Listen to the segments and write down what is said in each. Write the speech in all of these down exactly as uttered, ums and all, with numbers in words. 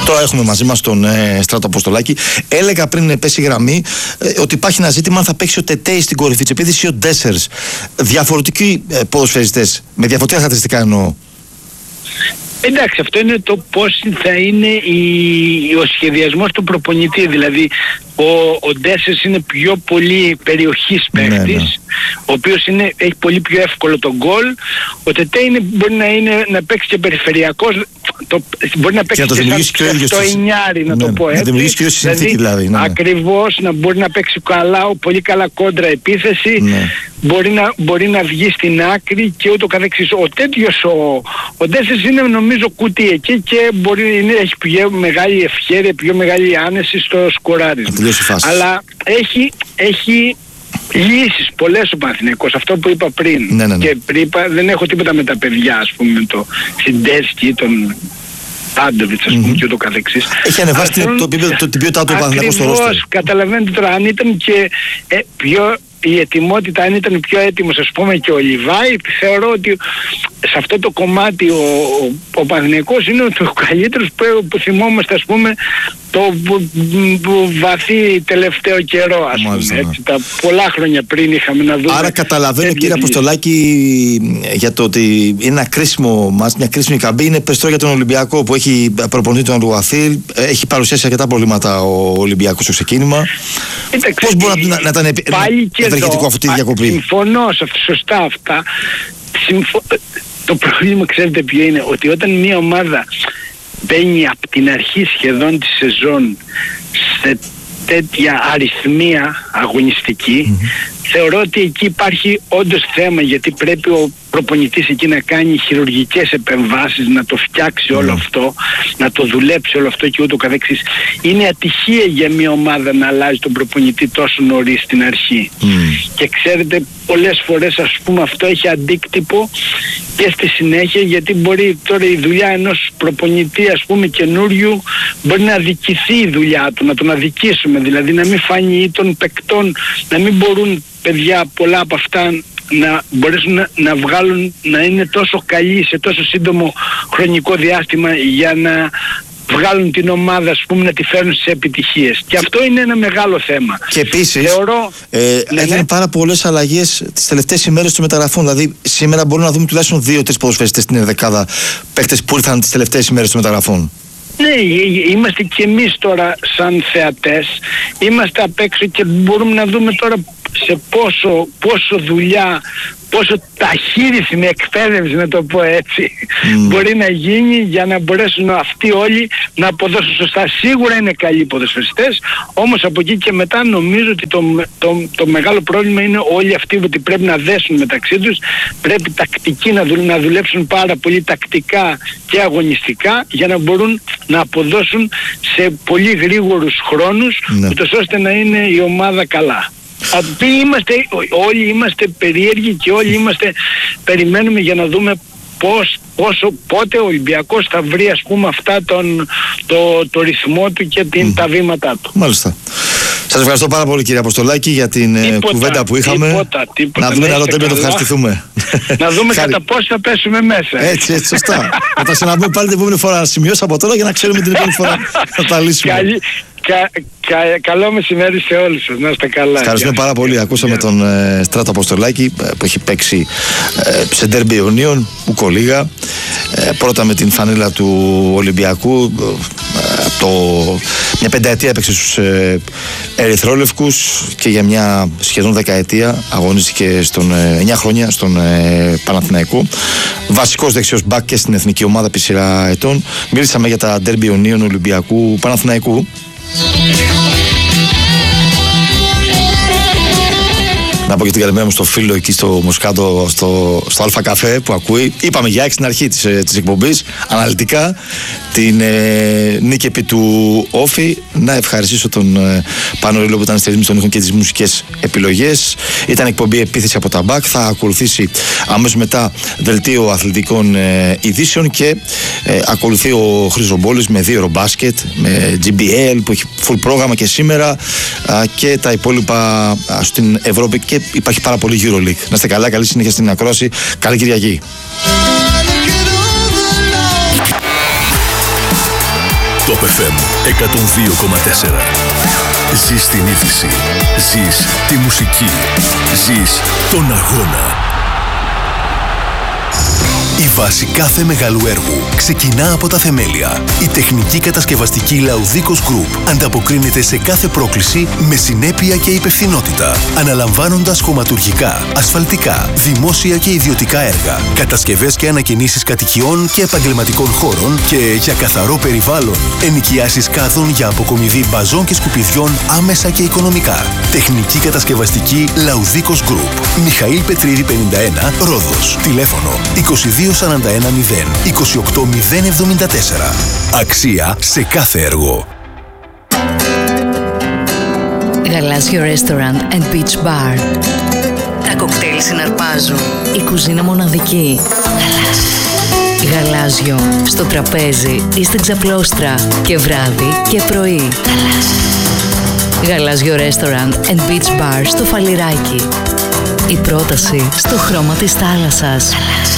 Τώρα έχουμε μαζί μας τον ε, Στράτο Αποστολάκη. Έλεγα πριν πέσει η γραμμή ε, ότι υπάρχει ένα ζήτημα αν θα παίξει ο Τετέι στην κορυφή της επίθεσης ή ο Ντέσσερς. Διαφορετικοί ε, ποδοσφαιριστές, με διαφορετικά χαρακτηριστικά εννοώ. Εντάξει, αυτό είναι το πώς θα είναι η, ο σχεδιασμός του προπονητή. Δηλαδή ο, ο Ντέσσερς είναι πιο πολύ περιοχής παίχτης, ναι, ναι. ο οποίος είναι, έχει πολύ πιο εύκολο τον γκολ. Ο Τετέι είναι, μπορεί να, είναι, να παίξει και περιφερειακός, το, μπορεί να παίξει και, και σαν το εννιάρι, να ναι, το πω έτσι. Να δημιουργήσει και συνθήκη δηλαδή. Ναι, ακριβώς, να μπορεί να παίξει καλά, πολύ καλά κόντρα επίθεση, ναι. μπορεί, να, μπορεί να βγει στην άκρη και ούτω καθεξής. Ο τέτοιος, ο, ο Ντέσσερς είναι νομίζω κουτί εκεί και μπορεί, είναι, έχει πιο μεγάλη ευχέρεια, πιο μεγάλη άνεση στο σκοράρισμα. Αλλά έχει, έχει λύσεις πολλές ο Παναθηναϊκός, αυτό που είπα πριν. Ναι, ναι, ναι. Και πριν είπα, δεν έχω τίποτα με τα παιδιά, ας πούμε, με το Σιντέσκι, τον Πάντοβιτς, ας πούμε, mm-hmm. και ούτω καθεξής. Έχει ανεβάσει την το, το, το, ποιότητα του Παναθηναϊκού στο ρόστερ. Ακριβώς, καταλαβαίνετε τώρα, αν ήταν και ε, πιο... η ετοιμότητα, αν ήταν πιο έτοιμος, ας πούμε, και ο Λιβάη, θεωρώ ότι σε αυτό το κομμάτι ο, ο, ο Παναθηναϊκός είναι ο καλύτερος που, που θυμόμαστε, ας πούμε, το βαθύ τελευταίο καιρό, ας Μάλιστα, πούμε, έτσι, τα πολλά χρόνια πριν είχαμε να δούμε. Άρα καταλαβαίνω, κύριε Αποστολάκη, για το ότι είναι ένα κρίσιμο μας, μια κρίσιμη καμπή, είναι πεστρό για τον Ολυμπιακό που έχει προπονητή τον Λουαθήλ, έχει παρουσιάσει αρκετά προβλήματα ο Ολυμπιακός στο ξεκίνημα. Πώς μπορεί να, να ήταν ευεργετικό αυτή τη διακοπή? Συμφωνώ σε αυτό, σωστά αυτά. Συμφω... Το πρόβλημα, ξέρετε ποιο είναι, ότι όταν μια ομάδα μπαίνει από την αρχή σχεδόν τη σεζόν σε τέτοια αριθμία αγωνιστική, mm-hmm. θεωρώ ότι εκεί υπάρχει όντως θέμα, γιατί πρέπει ο προπονητής εκεί να κάνει χειρουργικές επεμβάσεις, να το φτιάξει mm. όλο αυτό, να το δουλέψει όλο αυτό και ούτω καθεξής. Είναι ατυχία για μια ομάδα να αλλάζει τον προπονητή τόσο νωρίς στην αρχή. Mm. Και ξέρετε, πολλές φορές, ας πούμε, αυτό έχει αντίκτυπο και στη συνέχεια, γιατί μπορεί τώρα η δουλειά ενός προπονητή, ας πούμε, καινούριου, μπορεί να αδικηθεί η δουλειά του, να τον αδικήσουμε, δηλαδή να μην φάνει ή των παικτών, να μην μπορούν παιδιά πολλά από αυτά να μπορέσουν να, να βγάλουν, να είναι τόσο καλοί σε τόσο σύντομο χρονικό διάστημα για να βγάλουν την ομάδα, ας πούμε, να τη φέρουν στις επιτυχίες. Και αυτό είναι ένα μεγάλο θέμα. Και επίσης, θεωρώ, ε, έγιναν πάρα πολλές αλλαγές τις τελευταίες ημέρες των μεταγραφών. Δηλαδή, σήμερα μπορούμε να δούμε τουλάχιστον δύο-τρεις ποδοσφαιριστές στην ενδεκάδα, παίκτες που ήρθαν τις τελευταίες ημέρες των μεταγραφών. Ναι, είμαστε και εμείς τώρα σαν θεατές, είμαστε απ' έξω και μπορούμε να δούμε τώρα σε πόσο, πόσο δουλειά, πόσο ταχύρυθμη εκπαίδευση, να το πω έτσι, mm. μπορεί να γίνει για να μπορέσουν αυτοί όλοι να αποδώσουν σωστά. Σίγουρα είναι καλοί ποδοσφαιριστές, όμως από εκεί και μετά νομίζω ότι το, το, το μεγάλο πρόβλημα είναι όλοι αυτοί ότι πρέπει να δέσουν μεταξύ τους, πρέπει τακτικοί να, δουλ, να δουλέψουν πάρα πολύ τακτικά και αγωνιστικά για να μπορούν να αποδώσουν σε πολύ γρήγορους χρόνους, mm. ούτως ώστε να είναι η ομάδα καλά. Είμαστε, όλοι είμαστε περίεργοι και όλοι είμαστε, περιμένουμε για να δούμε πώς, πόσο, πότε ο Ολυμπιακός θα βρει, ας πούμε, αυτά τον, το, το ρυθμό του και την, mm. τα βήματά του. Μάλιστα. Σας ευχαριστώ πάρα πολύ, κύριε Αποστολάκη, για την τίποτα, κουβέντα που είχαμε. Τίποτα, τίποτα, να δούμε ένα άλλο τέλειο να το ευχαριστηθούμε. Να δούμε κατά πώς θα πέσουμε μέσα. Έτσι, έτσι, σωστά. Θα τα ξαναπούμε πάλι την επόμενη φορά. Σημειώσω από τώρα για να ξέρουμε την επόμενη φορά να τα λύσουμε. Καλή, κα, κα, καλό μεσημέρι σε όλους σας. Να είστε καλά. Ευχαριστούμε πάρα πολύ. Ακούσαμε τον ε, Στράτο Αποστολάκη που έχει παίξει ε, σε ντέρμπι Ιωνίων, Ουκολίγα. Ε, πρώτα με την φανίλα του Ολυμπιακού. Ε, το, μια πενταετία έπαιξε στους ε, Ερυθρόλευκους και για μια σχεδόν δεκαετία αγωνίστηκε στον, ε, εννιά χρόνια στον ε, Παναθηναϊκό. Βασικός δεξιός μπακ και στην εθνική ομάδα επί σειρά ετών. Μίλησαμε για τα ντέρμπι Ιωνίων, Ολυμπιακού, Παναθηναϊκού. Να πω και την καλημέρα μου στο φίλο εκεί στο Μοσκάτο, στο, στο Αλφα Καφέ που ακούει. Είπαμε για έξι στην αρχή της, της εκπομπής, αναλυτικά, την ε, νίκη επί του Όφη. Να ευχαριστήσω τον ε, Πάνο Ρίλο που ήταν στη ρύθμιση των ήχων και τις μουσικές επιλογές. Ήταν εκπομπή επίθεση από τα μπακ. Θα ακολουθήσει αμέσως μετά δελτίο αθλητικών ε, ειδήσεων και ε, ακολουθεί ο Χρήστος Μπόλης με δύο ρομπάσκετ, με τζι μπι ελ που έχει full πρόγραμμα και σήμερα α, και τα υπόλοιπα α, στην Ευρώπη. Και υπάρχει πάρα πολύ EuroLeague. Να είστε καλά, καλή συνέχεια στην ακρόαση. Καλή Κυριακή. Top εφ εμ εκατόν δύο κόμμα τέσσερα. Ζεις την είδηση. Ζεις τη μουσική. Ζεις τον αγώνα. Η βάση κάθε μεγάλου έργου ξεκινά από τα θεμέλια. Η τεχνική κατασκευαστική Laudicos Group ανταποκρίνεται σε κάθε πρόκληση με συνέπεια και υπευθυνότητα, αναλαμβάνοντας χωματουργικά, ασφαλτικά, δημόσια και ιδιωτικά έργα, κατασκευές και ανακαινήσεις κατοικιών και επαγγελματικών χώρων και για καθαρό περιβάλλον, ενοικιάσεις κάδων για αποκομιδή μπαζών και σκουπιδιών άμεσα και οικονομικά. Τεχνική κατασκευαστική Laudicos Group. Μιχαήλ Πετρίδη πενήντα ένα, Ρόδος. Τηλέφωνο είκοσι δύο σαράντα ένα μηδέν είκοσι οκτώ μηδέν εβδομήντα τέσσερα. Αξία σε κάθε έργο. Γαλάζιο Restaurant and Beach Bar. Τα κοκτέιλ συναρπάζουν. Η κουζίνα μοναδική. Γαλάζιο. Γαλάζιο. Στο τραπέζι ή στην ξαπλώστρα. Και βράδυ και πρωί. Γαλάζιο. Γαλάζιο Restaurant and Beach Bar στο Φαλιράκι. Η πρόταση στο χρώμα της θάλασσας.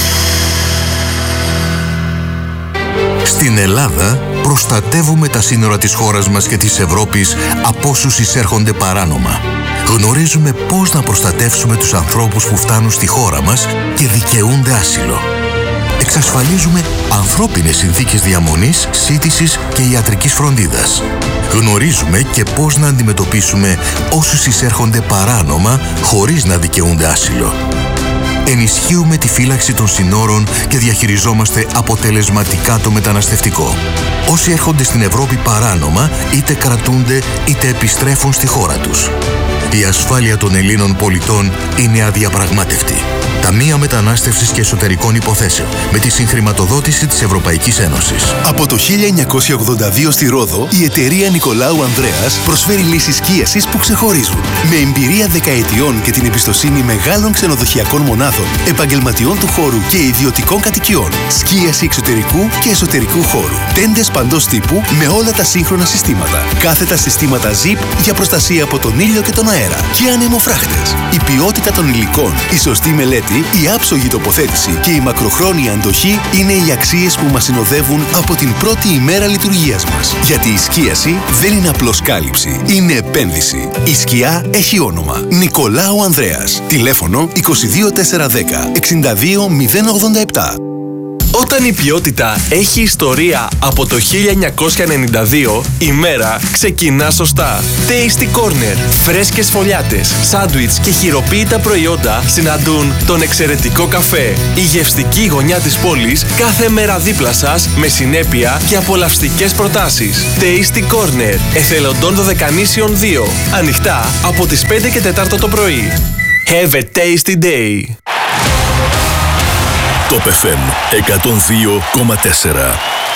Στην Ελλάδα προστατεύουμε τα σύνορα της χώρας μας και της Ευρώπης από όσους εισέρχονται παράνομα. Γνωρίζουμε πώς να προστατεύσουμε τους ανθρώπους που φτάνουν στη χώρα μας και δικαιούνται άσυλο. Εξασφαλίζουμε ανθρώπινες συνθήκες διαμονής, σύντησης και ιατρικής φροντίδας. Γνωρίζουμε και πώς να αντιμετωπίσουμε όσους εισέρχονται παράνομα χωρίς να δικαιούνται άσυλο. Ενισχύουμε τη φύλαξη των συνόρων και διαχειριζόμαστε αποτελεσματικά το μεταναστευτικό. Όσοι έρχονται στην Ευρώπη παράνομα, είτε κρατούνται είτε επιστρέφουν στη χώρα τους. Η ασφάλεια των Ελλήνων πολιτών είναι αδιαπραγμάτευτη. Ταμεία Μετανάστευσης και Εσωτερικών Υποθέσεων, με τη συγχρηματοδότηση της Ευρωπαϊκής Ένωσης. Από το χίλια εννιακόσια ογδόντα δύο στη Ρόδο, η εταιρεία Νικολάου Ανδρέας προσφέρει λύσεις σκίασης που ξεχωρίζουν. Με εμπειρία δεκαετιών και την εμπιστοσύνη μεγάλων ξενοδοχειακών μονάδων, επαγγελματιών του χώρου και ιδιωτικών κατοικιών. Σκίαση εξωτερικού και εσωτερικού χώρου. Τέντες παντός τύπου με όλα τα σύγχρονα συστήματα. Κάθετα συστήματα ζιπ για προστασία από τον ήλιο και τον αέρα. Και ανεμοφράχτες. Η ποιότητα των υλικών, η σωστή μελέτη, η άψογη τοποθέτηση και η μακροχρόνια αντοχή είναι οι αξίες που μας συνοδεύουν από την πρώτη ημέρα λειτουργίας μας. Γιατί η σκίαση δεν είναι απλώς κάλυψη, είναι επένδυση. Η σκιά έχει όνομα. Νικολάου Ανδρέας. Τηλέφωνο είκοσι δύο τετρακόσια δέκα εξήντα δύο μηδέν ογδόντα επτά. Όταν η ποιότητα έχει ιστορία από το χίλια εννιακόσια ενενήντα δύο, η μέρα ξεκινά σωστά. Tasty Corner, φρέσκες φωλιάτες, σάντουιτς και χειροποίητα προϊόντα συναντούν τον εξαιρετικό καφέ. Η γευστική γωνιά της πόλης κάθε μέρα δίπλα σας με συνέπεια και απολαυστικές προτάσεις. Tasty Corner, Εθελοντών Δωδεκανήσιων δύο. Ανοιχτά από τις πέντε και τέσσερα το πρωί. Have a tasty day. Top εφ εμ εκατόν δύο κόμμα τέσσερα.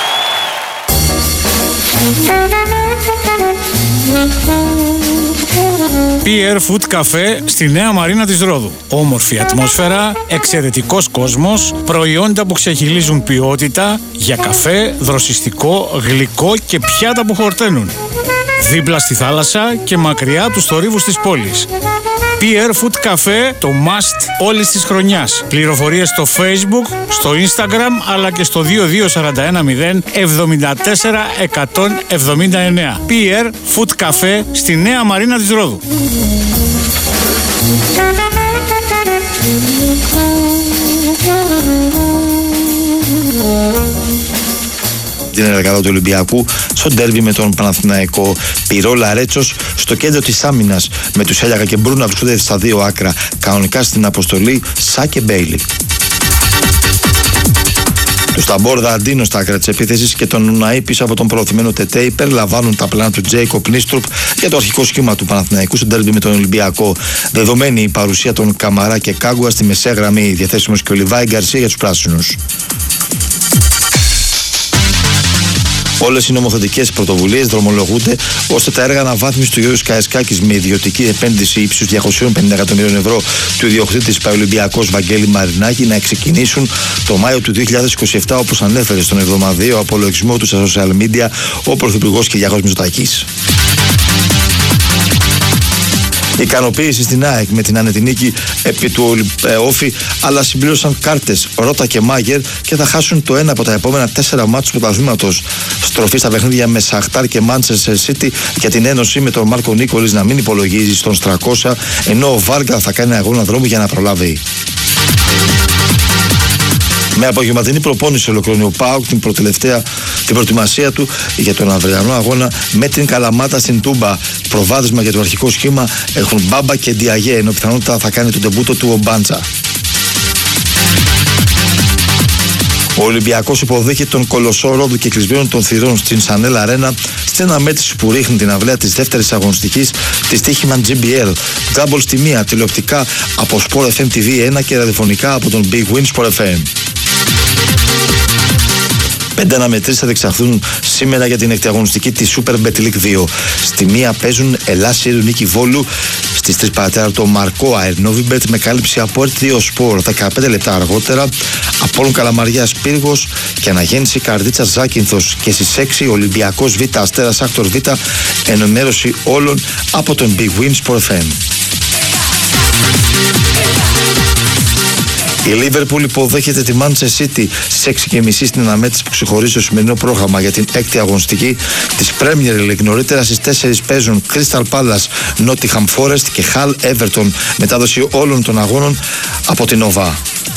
πι αρ Food Cafe στη Νέα Μαρίνα της Ρόδου. Όμορφη ατμόσφαιρα, εξαιρετικός κόσμος, προϊόντα που ξεχυλίζουν ποιότητα για καφέ, δροσιστικό, γλυκό και πιάτα που χορταίνουν. Δίπλα στη θάλασσα και μακριά από τους θορύβους της πόλης. πι αρ Food Cafe, το must όλης της χρονιάς. Πληροφορίες στο Facebook, στο Instagram, αλλά και στο δύο δύο τέσσερα ένα μηδέν εβδομήντα τέσσερα εκατόν εβδομήντα εννέα. πι αρ Food Cafe στη Νέα Μαρίνα της Ρόδου. Την εργάδα του Ολυμπιακού στο ντέρμπι με τον Παναθηναϊκό. Πυρό Λαρέτσος στο κέντρο της άμυνας με τους Έλιαγα και Μπρούνα βρίσκονται στα δύο άκρα. Κανονικά στην αποστολή Σα και Μπέιλι. Του Σταμπόρδα Αντίνο στα άκρα της επίθεσης και τον Ουναή πίσω από τον προωθημένο Τετέι περιλαμβάνουν τα πλάνα του Τζέικοπ Νίστρουπ για το αρχικό σχήμα του Παναθηναϊκού στο ντέρμπι με τον Ολυμπιακό. Δεδομένη η παρουσία των Καμαρά και Κάγκουα στη μεσαία γραμμή, διαθέσιμος και ο Λιβάη Γκαρσία για τους πράσινους. Όλες οι νομοθετικές πρωτοβουλίες δρομολογούνται ώστε τα έργα αναβάθμισης του Γιώργου Καϊσκάκης με ιδιωτική επένδυση ύψους διακόσια πενήντα εκατομμυρίων ευρώ του ιδιοκτήτη της Παεολυμπιακός Βαγγέλη Μαρινάκη να ξεκινήσουν το Μάιο του δύο χιλιάδες είκοσι επτά, όπως ανέφερε στον εβδομαδιαίο απολογισμό του στα social media ο Πρωθυπουργός Κυριάκος Μητσοτάκης. Ικανοποίηση στην ΑΕΚ με την άνετη νίκη επί του Όφη, αλλά συμπλήρωσαν κάρτες Ρώτα και Μάγερ και θα χάσουν το ένα από τα επόμενα τέσσερα μάτς του πρωταθλήματος. Στροφή στα παιχνίδια με Σαχτάρ και Manchester City για την ένωση, με τον Μάρκο Νίκολης να μην υπολογίζει στον Στρακόσα, ενώ ο Βάργα θα κάνει αγώνα δρόμου για να προλάβει. Με απογευματινή προπόνηση ολοκληρώνει ο ΠΑΟΚ την προτελευταία την προετοιμασία του για τον αυριανό αγώνα με την Καλαμάτα στην Τούμπα. Προβάδισμα για το αρχικό σχήμα έχουν Μπάμπα και Ντιαγέ, ενώ πιθανότητα θα κάνει τον τεμπούτο του ο Μπάντσα. Ο Ολυμπιακός υποδέχεται τον Κολοσσό Ρόδου και κλεισμένων των θυρών στην Σανέλ Αρένα στην αναμέτρηση που ρίχνει την αυλαία της δεύτερης αγωνιστικής της Τύχημαν τζι μπι ελ. Double στη μία, τηλεοπτικά από Sport εφ εμ τι βι ένα και ραδιοφωνικά από τον Big Win Sport εφ εμ. Πέντε αναμετρήσεις θα διεξαχθούν σήμερα για την εκτιαγωνιστική της Super Bet League δύο. Στη μία παίζουν Ελλάς Νίκη Βόλου, στις τρεις παρατέρα το Μαρκό Αερνόβιμπετ με κάλυψη από ερ δύο Sport. δεκαπέντε λεπτά αργότερα Απόλλων Καλαμαριάς Πύργος και Αναγέννηση Καρδίτσας Ζάκυνθος, και στις έξι Ολυμπιακός Β Αστέρας Άκτορ Β, ενημέρωση όλων από τον Big Win Sport εφ εμ. Η Λίβερπουλ υποδέχεται τη Manchester City στις έξι και μισή στην αναμέτρηση που ξεχωρίζει το σημερινό πρόγραμμα για την έκτη αγωνιστική της Premier League. Νωρίτερα στις τέσσερις παίζουν Crystal Palace, Nottingham Forest και Hull Everton. Μετάδοση όλων των αγώνων από την Nova.